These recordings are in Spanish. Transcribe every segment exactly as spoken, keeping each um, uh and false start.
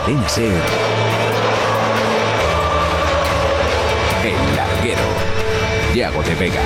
Cadena SER. El Larguero. Yago de Vega.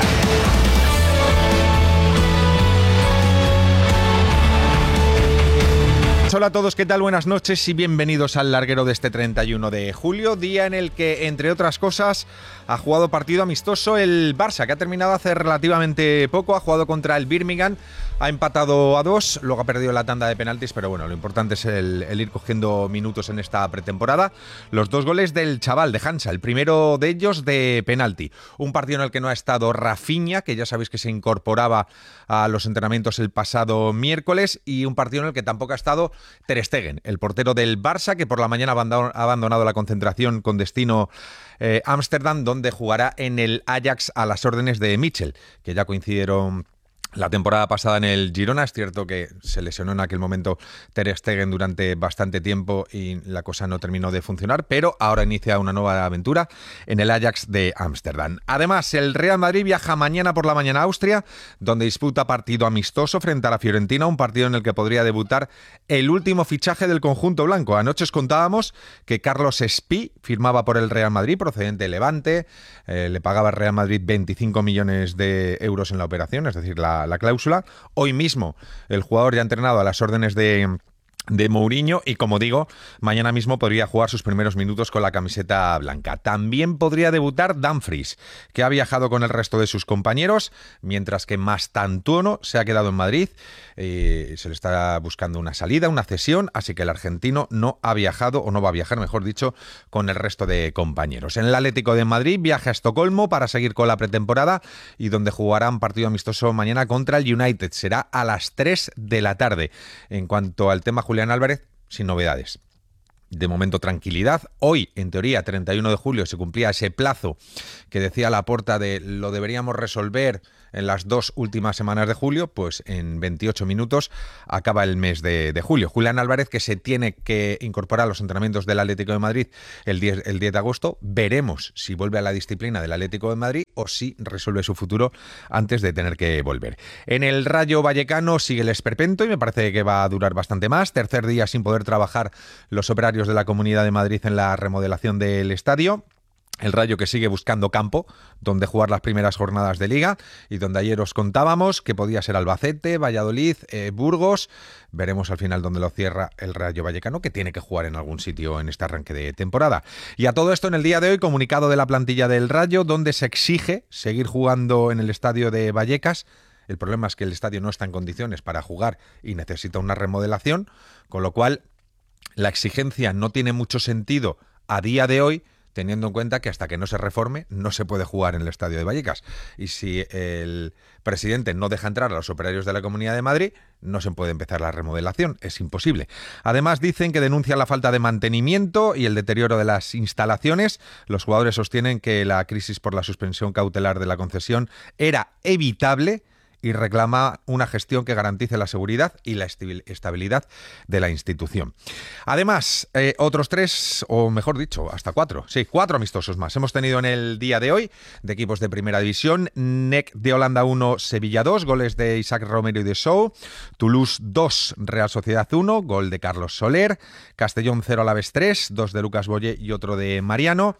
Hola a todos, ¿qué tal? Buenas noches y bienvenidos al Larguero de este treinta y uno de julio, día en el que, entre otras cosas, ha jugado partido amistoso el Barça, que ha terminado hace relativamente poco, ha jugado contra el Birmingham, ha empatado a dos, luego ha perdido la tanda de penaltis, pero bueno, lo importante es el, el ir cogiendo minutos en esta pretemporada. Los dos goles del chaval, de Hansa, el primero de ellos de penalti. Un partido en el que no ha estado Rafinha, que ya sabéis que se incorporaba a los entrenamientos el pasado miércoles, y un partido en el que tampoco ha estado Ter Stegen, el portero del Barça, que por la mañana ha abandonado la concentración con destino eh, Ámsterdam, donde jugará en el Ajax a las órdenes de Michel, que ya coincidieron la temporada pasada en el Girona. Es cierto que se lesionó en aquel momento Ter Stegen durante bastante tiempo y la cosa no terminó de funcionar, pero ahora inicia una nueva aventura en el Ajax de Ámsterdam. Además, el Real Madrid viaja mañana por la mañana a Austria, donde disputa partido amistoso frente a la Fiorentina, un partido en el que podría debutar el último fichaje del conjunto blanco. Anoche os contábamos que Carlos Espí firmaba por el Real Madrid, procedente de Levante, eh, le pagaba al Real Madrid veinticinco millones de euros en la operación, es decir, la la cláusula. Hoy mismo el jugador ya ha entrenado a las órdenes de de Mourinho y, como digo, mañana mismo podría jugar sus primeros minutos con la camiseta blanca. También podría debutar Dumfries, que ha viajado con el resto de sus compañeros, mientras que Mastantuono se ha quedado en Madrid. Eh, se le está buscando una salida, una cesión, así que el argentino no ha viajado, o no va a viajar, mejor dicho, con el resto de compañeros. En el Atlético de Madrid viaja a Estocolmo para seguir con la pretemporada y donde jugará un partido amistoso mañana contra el United. Será a las tres de la tarde. En cuanto al tema Julián Álvarez, sin novedades. De momento, tranquilidad. Hoy, en teoría, treinta y uno de julio, se cumplía ese plazo que decía Laporta de lo deberíamos resolver en las dos últimas semanas de julio. Pues en veintiocho minutos acaba el mes de, de julio. Julián Álvarez, que se tiene que incorporar a los entrenamientos del Atlético de Madrid el diez, el diez de agosto. Veremos si vuelve a la disciplina del Atlético de Madrid o si resuelve su futuro antes de tener que volver. En el Rayo Vallecano sigue el esperpento y me parece que va a durar bastante más. Tercer día sin poder trabajar los operarios de la Comunidad de Madrid en la remodelación del estadio. El Rayo que sigue buscando campo donde jugar las primeras jornadas de Liga y donde ayer os contábamos que podía ser Albacete, Valladolid, eh, Burgos. Veremos al final dónde lo cierra el Rayo Vallecano, que tiene que jugar en algún sitio en este arranque de temporada. Y a todo esto, en el día de hoy, comunicado de la plantilla del Rayo, donde se exige seguir jugando en el estadio de Vallecas. El problema es que el estadio no está en condiciones para jugar y necesita una remodelación, con lo cual la exigencia no tiene mucho sentido a día de hoy, teniendo en cuenta que hasta que no se reforme no se puede jugar en el estadio de Vallecas. Y si el presidente no deja entrar a los operarios de la Comunidad de Madrid, no se puede empezar la remodelación, es imposible. Además, dicen que denuncian la falta de mantenimiento y el deterioro de las instalaciones. Los jugadores sostienen que la crisis por la suspensión cautelar de la concesión era evitable y reclama una gestión que garantice la seguridad y la estabilidad de la institución. Además, eh, otros tres, o mejor dicho, hasta cuatro, sí, cuatro amistosos más hemos tenido en el día de hoy de equipos de primera división. N E C de Holanda uno, Sevilla dos, goles de Isaac Romero y de Sou. Toulouse dos, Real Sociedad uno, gol de Carlos Soler. Castellón cero, Alavés tres, dos de Lucas Boye y otro de Mariano.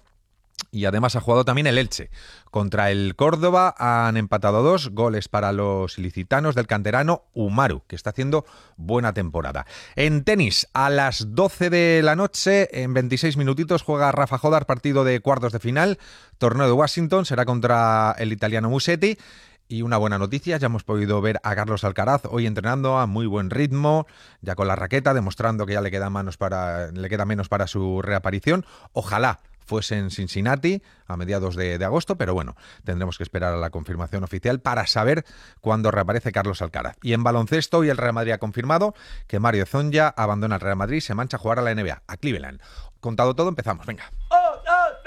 Y además ha jugado también el Elche. Contra el Córdoba han empatado dos, goles para los ilicitanos del canterano Umaru, que está haciendo buena temporada. En tenis, a las doce de la noche, en veintiséis minutitos, juega Rafa Jodar, partido de cuartos de final, torneo de Washington, será contra el italiano Musetti. Y una buena noticia, ya hemos podido ver a Carlos Alcaraz hoy entrenando a muy buen ritmo, ya con la raqueta, demostrando que ya le queda, manos para, le queda menos para su reaparición. Ojalá fuese en Cincinnati a mediados de, de agosto, pero bueno, tendremos que esperar a la confirmación oficial para saber cuándo reaparece Carlos Alcaraz. Y en baloncesto, hoy el Real Madrid ha confirmado que Mario Zonja abandona el Real Madrid y se marcha a jugar a la N B A, a Cleveland. Contado todo, empezamos, venga.